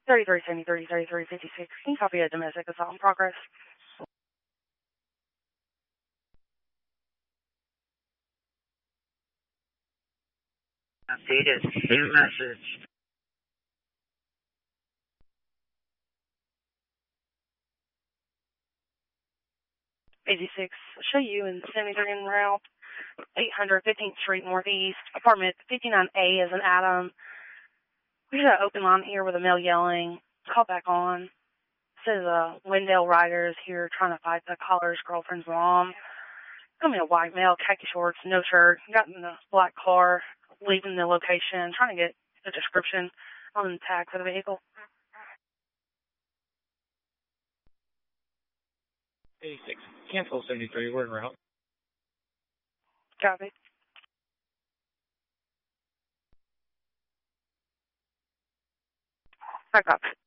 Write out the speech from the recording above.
3373, 3356. Can you copy a domestic assault in progress? Updated. New message. 86. Show you in 73 en route. 800 15th Street Northeast. Apartment 59A is an Adam. We got an open line here with a male yelling. Call back on. Says Wendell Ryder is here trying to fight the caller's girlfriend's mom. Got me a white male, khaki shorts, no shirt. Got in the black car, leaving the location, trying to get a description on the tag for the vehicle. 86. Cancel 73. We're en route. Copy. I copy.